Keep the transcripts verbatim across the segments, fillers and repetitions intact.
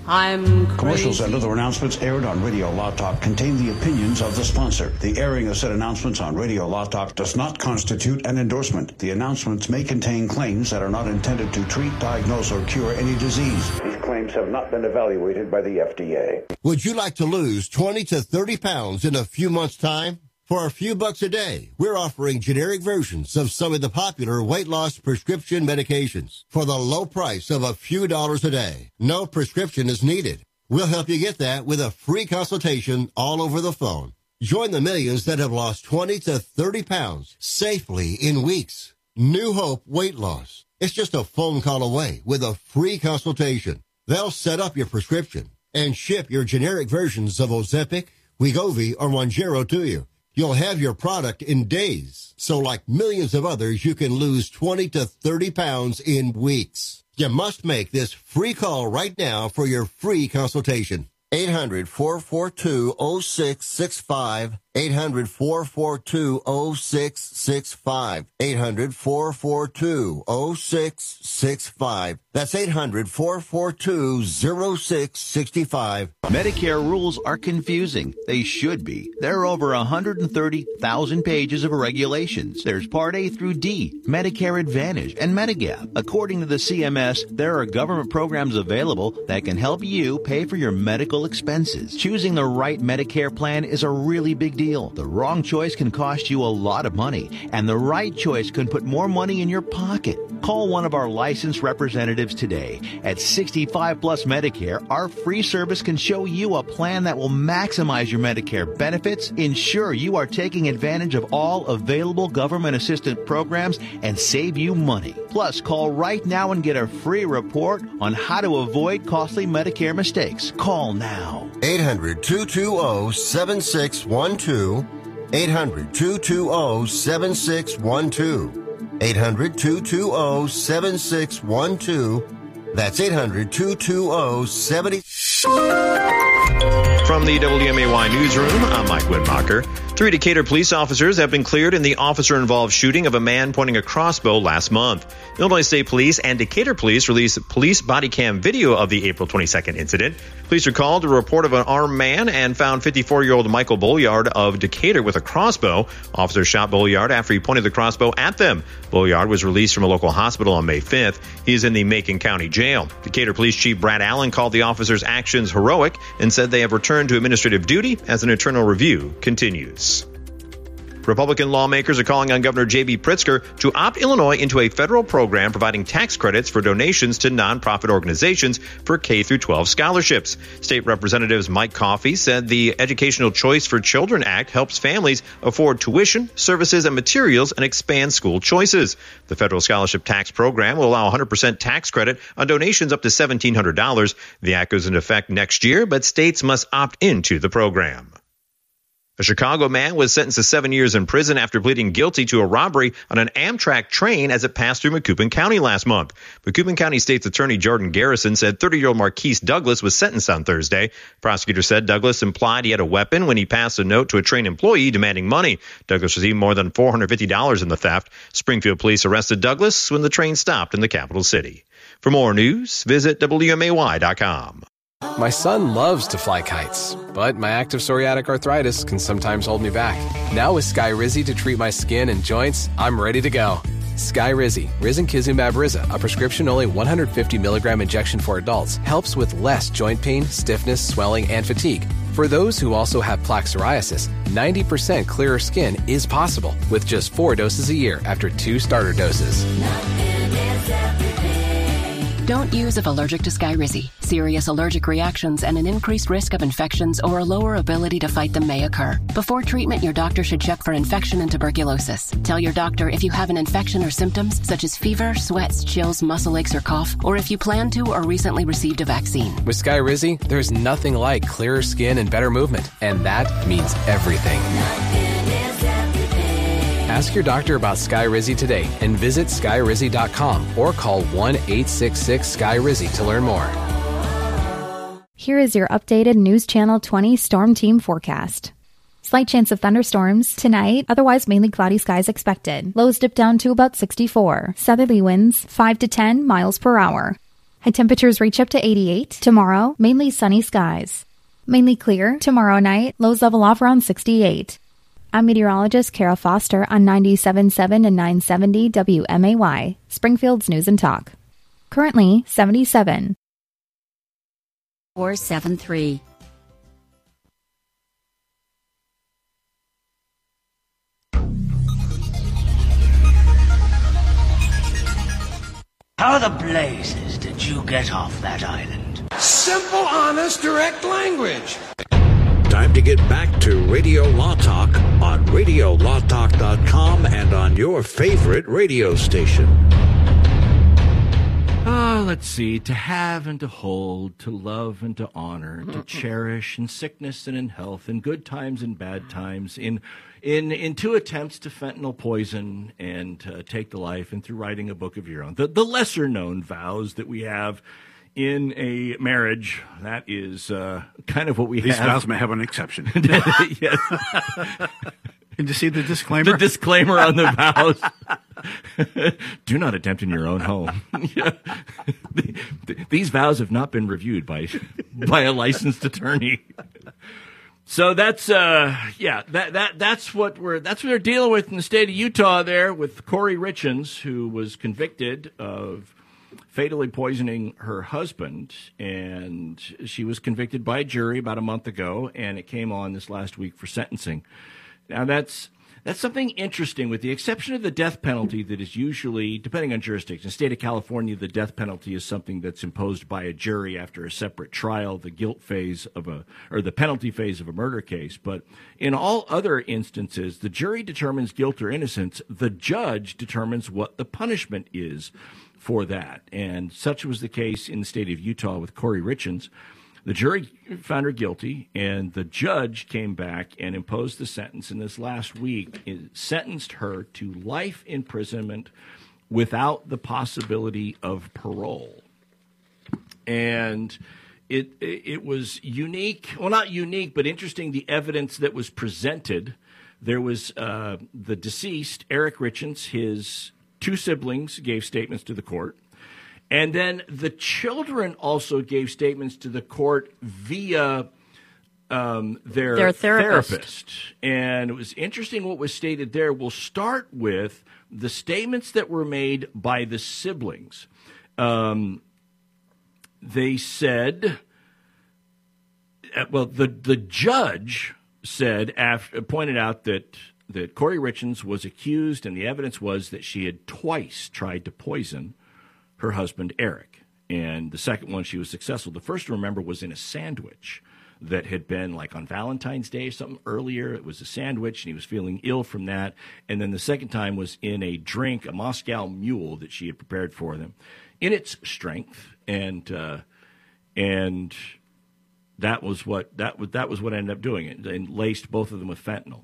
I'm crazy. Commercials and other announcements aired on Radio Law Talk contain the opinions of the sponsor. The airing of said announcements on Radio Law Talk does not constitute an endorsement. The announcements may contain claims that are not intended to treat, diagnose, or cure any disease. These claims have not been evaluated by the F D A. Would you like to lose twenty to thirty pounds in a few months' time? For a few bucks a day, we're offering generic versions of some of the popular weight loss prescription medications for the low price of a few dollars a day. No prescription is needed. We'll help you get that with a free consultation all over the phone. Join the millions that have lost twenty to thirty pounds safely in weeks. New Hope Weight Loss. It's just a phone call away with a free consultation. They'll set up your prescription and ship your generic versions of Ozempic, Wegovy, or Mounjaro to you. You'll have your product in days. So like millions of others, you can lose twenty to thirty pounds in weeks. You must make this free call right now for your free consultation. eight hundred, four four two, oh six six five. eight hundred, four four two, oh six six five. eight hundred, four four two, oh six six five. That's eight hundred, four four two, oh six six five. Medicare rules are confusing. They should be. There are over one hundred thirty thousand pages of regulations. There's Part A through D, Medicare Advantage, and Medigap. According to the C M S, there are government programs available that can help you pay for your medical expenses. Choosing the right Medicare plan is a really big deal. The wrong choice can cost you a lot of money, and the right choice can put more money in your pocket. Call one of our licensed representatives today. At sixty-five plus Medicare, our free service can show you a plan that will maximize your Medicare benefits, ensure you are taking advantage of all available government assistance programs, and save you money. Plus, call right now and get a free report on how to avoid costly Medicare mistakes. Call now. eight hundred, two two zero, seven six one two. eight hundred, two two zero, seven six one two. eight hundred, two two zero, seven six one two. That's eight hundred, two two zero, seven six one two. From the W M A Y Newsroom, I'm Mike Widmacher. Three Decatur police officers have been cleared in the officer-involved shooting of a man pointing a crossbow last month. Illinois State Police and Decatur Police released police body cam video of the April twenty-second incident. Police recalled a report of an armed man and found fifty-four-year-old Michael Bolliard of Decatur with a crossbow. Officers shot Bolliard after he pointed the crossbow at them. Bolliard was released from a local hospital on May fifth. He is in the Macon County Jail. Decatur Police Chief Brad Allen called the officers' actions heroic and said they have returned to administrative duty as an internal review continues. Republican lawmakers are calling on Governor J B. Pritzker to opt Illinois into a federal program providing tax credits for donations to nonprofit organizations for K through twelve scholarships. State Representatives Mike Coffey said the Educational Choice for Children Act helps families afford tuition, services, and materials and expand school choices. The federal scholarship tax program will allow one hundred percent tax credit on donations up to seventeen hundred dollars. The act goes into effect next year, but states must opt into the program. A Chicago man was sentenced to seven years in prison after pleading guilty to a robbery on an Amtrak train as it passed through Macoupin County last month. Macoupin County State's Attorney Jordan Garrison said thirty-year-old Marquise Douglas was sentenced on Thursday. Prosecutors said Douglas implied he had a weapon when he passed a note to a train employee demanding money. Douglas received more than four hundred fifty dollars in the theft. Springfield police arrested Douglas when the train stopped in the capital city. For more news, visit W M A Y dot com. My son loves to fly kites, but my active psoriatic arthritis can sometimes hold me back. Now with Skyrizi to treat my skin and joints, I'm ready to go. Skyrizi, risankizumab Riza, a prescription-only one hundred fifty milligram injection for adults, helps with less joint pain, stiffness, swelling, and fatigue. For those who also have plaque psoriasis, ninety percent clearer skin is possible with just four doses a year after two starter doses. Don't use if allergic to Skyrizi. Serious allergic reactions and an increased risk of infections or a lower ability to fight them may occur. Before treatment, your doctor should check for infection and tuberculosis. Tell your doctor if you have an infection or symptoms such as fever, sweats, chills, muscle aches, or cough, or if you plan to or recently received a vaccine. With Skyrizi, there's nothing like clearer skin and better movement, and that means everything. Ask your doctor about Skyrizi today and visit Skyrizi dot com or call one eight six six Sky Rizzy to learn more. Here is your updated News Channel twenty Storm Team forecast. Slight chance of thunderstorms tonight, otherwise mainly cloudy skies expected. Lows dip down to about sixty-four. Southerly winds five to ten miles per hour. High temperatures reach up to eighty-eight. Tomorrow, mainly sunny skies. Mainly clear. Tomorrow night, lows level off around sixty-eight. I'm meteorologist Kara Foster on ninety-seven point seven and nine seventy W M A Y, Springfield's News and Talk. Currently, seventy-seven. four seven three. How the blazes did you get off that island? Simple, honest, direct language. Time to get back to Radio Law Talk on radio law talk dot com and on your favorite radio station. Ah, let's see. To have and to hold, to love and to honor, to cherish in sickness and in health, in good times and bad times, in in in two attempts to fentanyl poison and uh, take the life, and through writing a book of your own. The, the lesser-known vows that we have in a marriage, that is uh, kind of what we These have. These vows may have an exception. Yes. Did you see the disclaimer? The disclaimer on the vows. Do not attempt in your own home. Yeah. the, the, these vows have not been reviewed by by a licensed attorney. So that's uh, yeah, that that that's what we're that's what we're dealing with in the state of Utah there with Corey Richens, who was convicted of fatally poisoning her husband, and she was convicted by a jury about a month ago, and it came on this last week for sentencing. Now that's that's something interesting, with the exception of the death penalty that is usually, depending on jurisdiction, the state of California, the death penalty is something that's imposed by a jury after a separate trial, the guilt phase of a, or the penalty phase of a murder case. But in all other instances, the jury determines guilt or innocence. The judge determines what the punishment is for that. And such was the case in the state of Utah with Corey Richens. The jury found her guilty, and the judge came back and imposed the sentence. And this last week, it sentenced her to life imprisonment without the possibility of parole. And it it was unique, well, not unique, but interesting, the evidence that was presented. There was uh, the deceased, Eric Richens, his two siblings gave statements to the court. And then the children also gave statements to the court via um, their, their therapist. therapist. And it was interesting what was stated there. We'll start with the statements that were made by the siblings. Um, they said, well, the, the judge said, after, pointed out that, that Corey Richens was accused, and the evidence was that she had twice tried to poison her husband, Eric. And the second one, she was successful. The first, remember, was in a sandwich that had been like on Valentine's Day or something earlier. It was a sandwich, and he was feeling ill from that. And then the second time was in a drink, a Moscow Mule that she had prepared for them, in its strength. And uh, and that was what that was that was what ended up doing it, and laced both of them with fentanyl.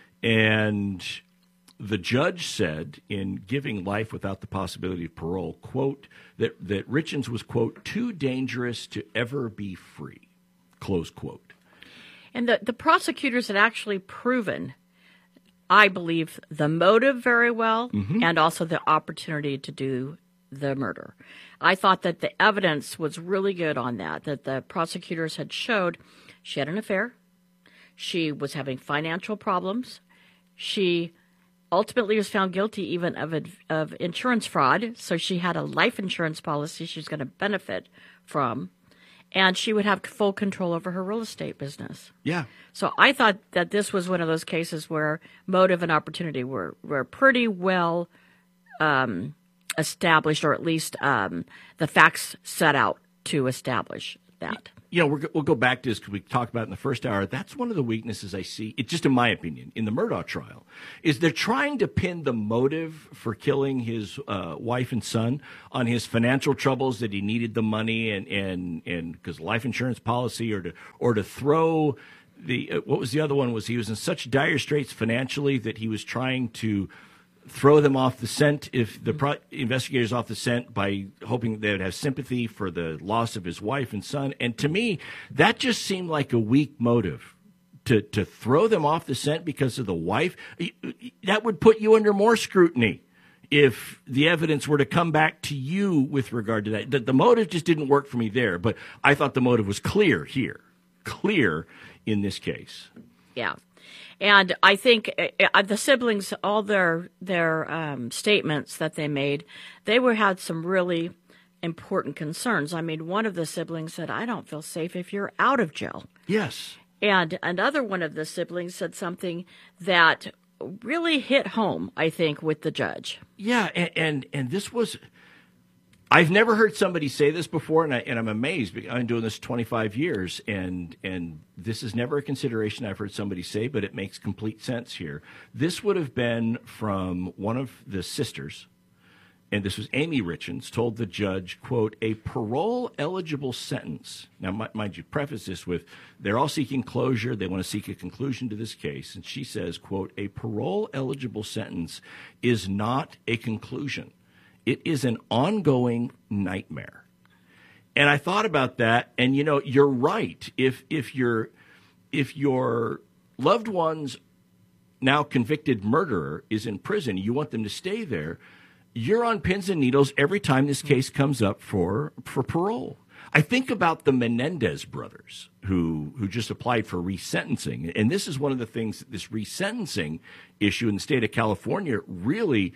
And the judge said, in giving life without the possibility of parole, quote, that, that Richens was, quote, too dangerous to ever be free, close quote. And the, the prosecutors had actually proven, I believe, the motive very well, mm-hmm. and also the opportunity to do the murder. I thought that the evidence was really good on that, that the prosecutors had showed she had an affair, she was having financial problems, she ultimately was found guilty even of of insurance fraud, so she had a life insurance policy she was going to benefit from, and she would have full control over her real estate business. Yeah. So I thought that this was one of those cases where motive and opportunity were, were pretty well um, established, or at least um, the facts set out to establish that. You know, we're, we'll go back to this because we talked about it in the first hour. That's one of the weaknesses I see, it, just in my opinion, in the Murdaugh trial, is they're trying to pin the motive for killing his uh, wife and son on his financial troubles, that he needed the money and and and because life insurance policy, or to or to throw the uh, what was the other one was he was in such dire straits financially that he was trying to throw them off the scent, if the pro- investigators off the scent, by hoping they would have sympathy for the loss of his wife and son. And to me, that just seemed like a weak motive, to to throw them off the scent because of the wife. That would put you under more scrutiny. if the evidence were to come back to you with regard to that. The, the motive just didn't work for me there, but I thought the motive was clear here, clear in this case. Yeah. And I think uh, the siblings, all their their um, statements that they made, they were had some really important concerns. I mean, one of the siblings said, "I don't feel safe if you're out of jail." Yes. And another one of the siblings said something that really hit home, I think, with the judge. Yeah, and and, and this was, I've never heard somebody say this before, and, I, and I'm amazed. I've been doing this twenty-five years, and and this is never a consideration I've heard somebody say, but it makes complete sense here. This would have been from one of the sisters, and this was Amy Richins, told the judge, quote, a parole-eligible sentence. Now, mind you, preface this with, they're all seeking closure. They want to seek a conclusion to this case. And she says, quote, a parole-eligible sentence is not a conclusion. It is an ongoing nightmare. And I thought about that, and, you know, you're right. If if your if your loved one's now convicted murderer is in prison, you want them to stay there, you're on pins and needles every time this case comes up for for parole. I think about the Menendez brothers who who just applied for resentencing. And this is one of the things that this resentencing issue in the state of California really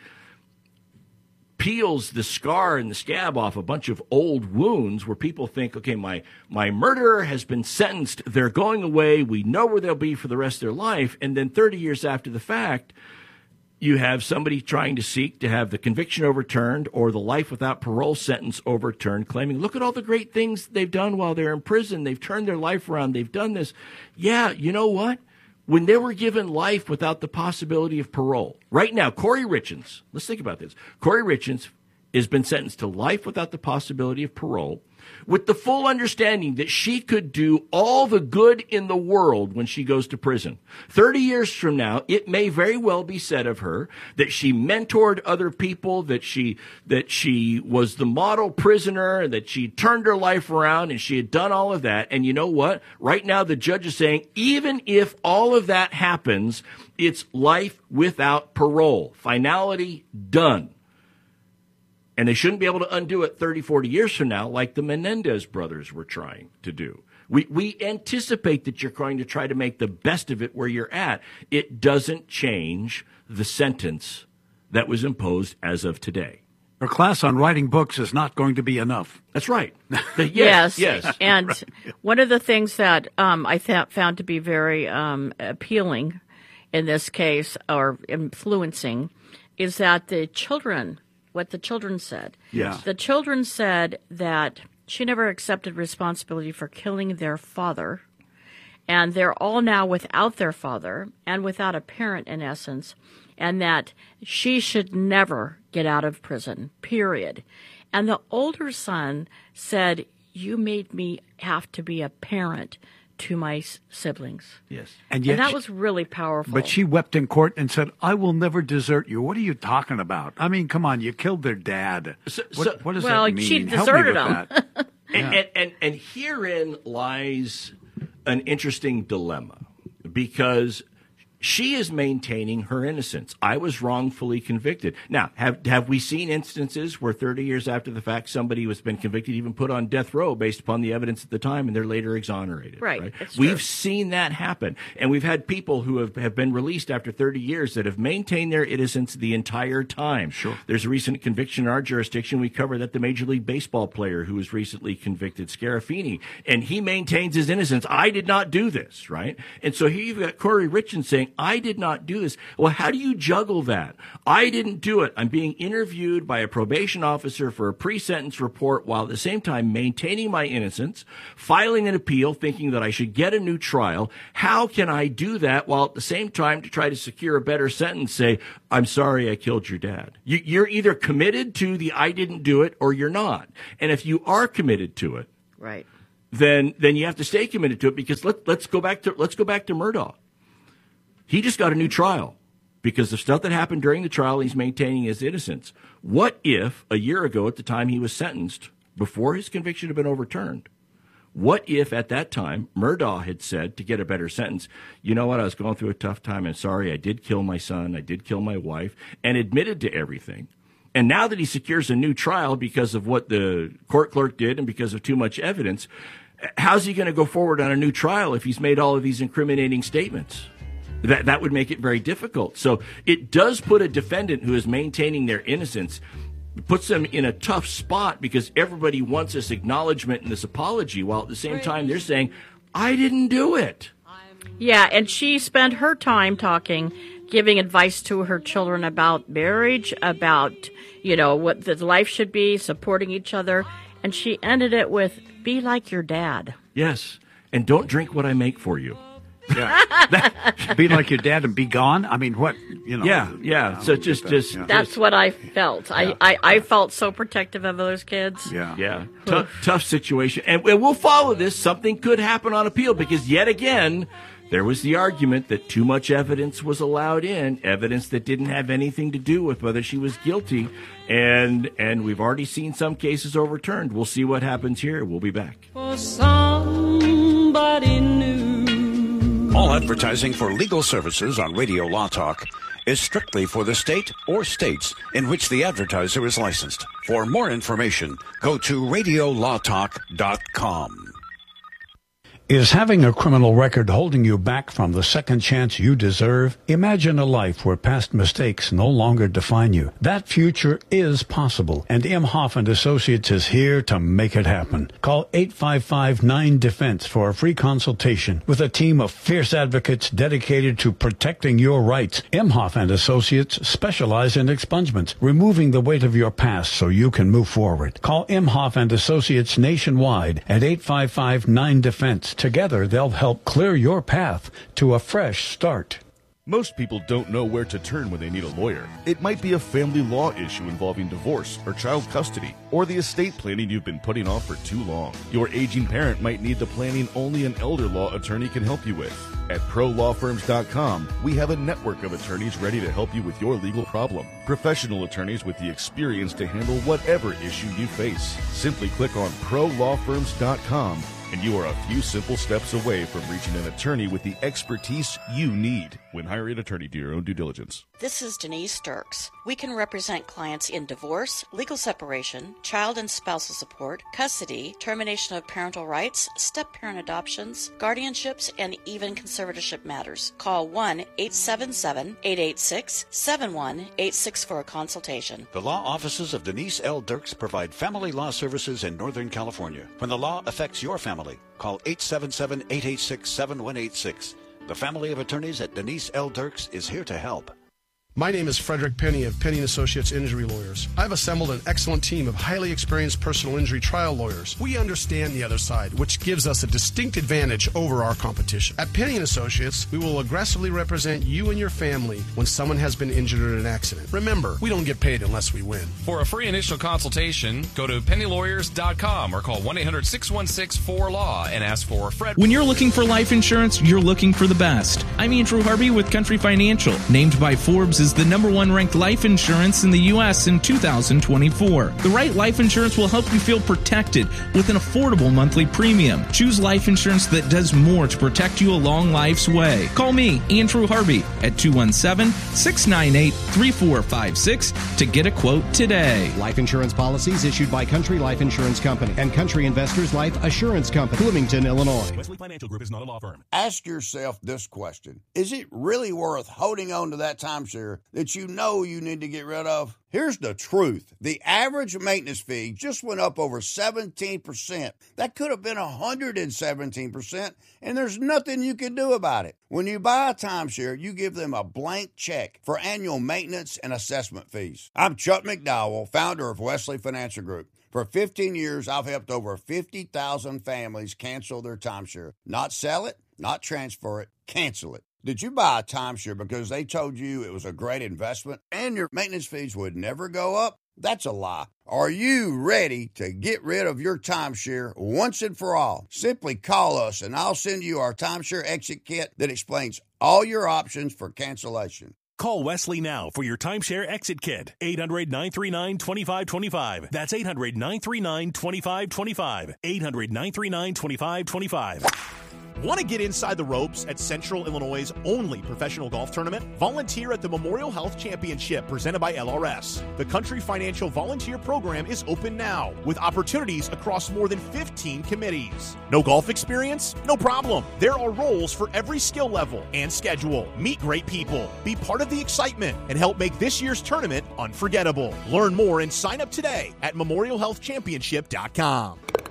peels the scar and the scab off a bunch of old wounds where people think, okay, my, my murderer has been sentenced. They're going away. We know where they'll be for the rest of their life. And then thirty years after the fact, you have somebody trying to seek to have the conviction overturned or the life without parole sentence overturned, claiming, look at all the great things they've done while they're in prison. They've turned their life around. They've done this. Yeah, you know what? When they were given life without the possibility of parole, right now, Corey Richins, let's think about this. Corey Richins has been sentenced to life without the possibility of parole, with the full understanding that she could do all the good in the world when she goes to prison. thirty years from now, it may very well be said of her that she mentored other people, that she that she was the model prisoner, that she turned her life around, and she had done all of that. And you know what? Right now, the judge is saying, even if all of that happens, it's life without parole. Finality, done. And they shouldn't be able to undo it thirty, forty years from now like the Menendez brothers were trying to do. We we anticipate that you're going to try to make the best of it where you're at. It doesn't change the sentence that was imposed as of today. Her class on writing books is not going to be enough. That's right. yes, yes. yes. And right. One of the things that um, I th- found to be very um, appealing in this case, or influencing, is that the children... what the children said. Yes. The children said that she never accepted responsibility for killing their father, and they're all now without their father and without a parent, in essence, and that she should never get out of prison, period. And the older son said, you made me have to be a parent to my s- siblings. Yes. And, yet and that she, was really powerful. But she wept in court and said, I will never desert you. What are you talking about? I mean, come on, you killed their dad. So, what, so, what does well, that mean? she Help deserted me with him. That. and, and, and, and herein lies an interesting dilemma, because she is maintaining her innocence. I was wrongfully convicted. Now, have have we seen instances where thirty years after the fact somebody was been convicted, even put on death row based upon the evidence at the time, and they're later exonerated? Right. right? It's We've true. seen that happen. And we've had people who have, have been released after thirty years that have maintained their innocence the entire time. Sure. There's a recent conviction in our jurisdiction. We covered that the Major League Baseball player who was recently convicted, Scarafini, and he maintains his innocence. I did not do this, right? And so here you've got Corey Richins saying, I did not do this. Well, how do you juggle that? I didn't do it. I'm being interviewed by a probation officer for a pre-sentence report while at the same time maintaining my innocence, filing an appeal, thinking that I should get a new trial. How can I do that while at the same time, to try to secure a better sentence, say, I'm sorry I killed your dad? You, you're either committed to the I didn't do it or you're not. And if you are committed to it, right, then then you have to stay committed to it, because let, let's go back to let's go back to Murdaugh. He just got a new trial because of stuff that happened during the trial. He's maintaining his innocence. What if a year ago, at the time he was sentenced, before his conviction had been overturned, what if at that time Murdaugh had said, to get a better sentence, you know what, I was going through a tough time, and sorry, I did kill my son, I did kill my wife, and admitted to everything. And now that he secures a new trial because of what the court clerk did and because of too much evidence, how's he going to go forward on a new trial if he's made all of these incriminating statements? That that would make it very difficult. So it does put a defendant who is maintaining their innocence, puts them in a tough spot because everybody wants this acknowledgement and this apology, while at the same time they're saying, I didn't do it. Yeah, and she spent her time talking, giving advice to her children about marriage, about, you know, what the life should be, supporting each other, and she ended it with, be like your dad. Yes, and don't drink what I make for you. Yeah. Be like your dad and be gone. I mean, what, you know. Yeah, yeah. So just, just. Yeah. That's what I felt. Yeah. I, I, I felt so protective of those kids. Yeah. Yeah. tough, tough situation. And we'll follow this. Something could happen on appeal because yet again, there was the argument that too much evidence was allowed in, evidence that didn't have anything to do with whether she was guilty. And, and we've already seen some cases overturned. We'll see what happens here. We'll be back. For somebody new. All advertising for legal services on Radio Law Talk is strictly for the state or states in which the advertiser is licensed. For more information, go to radio law talk dot com. Is having a criminal record holding you back from the second chance you deserve? Imagine a life where past mistakes no longer define you. That future is possible, and Imhoff and Associates is here to make it happen. Call eight five five nine defense for a free consultation with a team of fierce advocates dedicated to protecting your rights. Imhoff and Associates specialize in expungements, removing the weight of your past so you can move forward. Call Imhoff and Associates nationwide at eight five five nine defense. Together, they'll help clear your path to a fresh start. Most people don't know where to turn when they need a lawyer. It might be a family law issue involving divorce or child custody, or the estate planning you've been putting off for too long. Your aging parent might need the planning only an elder law attorney can help you with. At pro law firms dot com, we have a network of attorneys ready to help you with your legal problem. Professional attorneys with the experience to handle whatever issue you face. Simply click on pro law firms dot com and you are a few simple steps away from reaching an attorney with the expertise you need. When hiring an attorney, do your own due diligence. This is Denise Sturks. We can represent clients in divorce, legal separation, child and spousal support, custody, termination of parental rights, step-parent adoptions, guardianships, and even conservatorship matters. Call one eight seven seven, eight eight six, seven one eight six for a consultation. The law offices of Denise L. Dirks provide family law services in Northern California. When the law affects your family, call eight seven seven, eight eight six, seven one eight six. The family of attorneys at Denise L. Dirks is here to help. My name is Frederick Penny of Penny and Associates Injury Lawyers. I've assembled an excellent team of highly experienced personal injury trial lawyers. We understand the other side, which gives us a distinct advantage over our competition. At Penny and Associates, we will aggressively represent you and your family when someone has been injured in an accident. Remember, we don't get paid unless we win. For a free initial consultation, go to penny lawyers dot com or call one eight hundred, six one six, four L A W and ask for Fred. When you're looking for life insurance, you're looking for the best. I'm Andrew Harvey with Country Financial, named by Forbes is the number one ranked life insurance in the U S in two thousand twenty-four. The right life insurance will help you feel protected with an affordable monthly premium. Choose life insurance that does more to protect you along life's way. Call me, Andrew Harvey, at two one seven, six nine eight, three four five six to get a quote today. Life insurance policies issued by Country Life Insurance Company and Country Investors Life Assurance Company, Bloomington, Illinois. Wesley Financial Group is not a law firm. Ask yourself this question. Is it really worth holding on to that timeshare that you know you need to get rid of? Here's the truth. The average maintenance fee just went up over seventeen percent. That could have been one hundred seventeen percent, and there's nothing you can do about it. When you buy a timeshare, you give them a blank check for annual maintenance and assessment fees. I'm Chuck McDowell, founder of Wesley Financial Group. For fifteen years, I've helped over fifty thousand families cancel their timeshare. Not sell it, not transfer it, cancel it. Did you buy a timeshare because they told you it was a great investment and your maintenance fees would never go up? That's a lie. Are you ready to get rid of your timeshare once and for all? Simply call us and I'll send you our timeshare exit kit that explains all your options for cancellation. Call Wesley now for your timeshare exit kit. eight hundred, nine three nine, two five two five. That's eight hundred, nine three nine, two five two five. eight hundred, nine three nine, two five two five. Want to get inside the ropes at Central Illinois' only professional golf tournament? Volunteer at the Memorial Health Championship presented by L R S. The Country Financial Volunteer Program is open now with opportunities across more than fifteen committees. No golf experience? No problem. There are roles for every skill level and schedule. Meet great people, be part of the excitement, and help make this year's tournament unforgettable. Learn more and sign up today at memorial health championship dot com.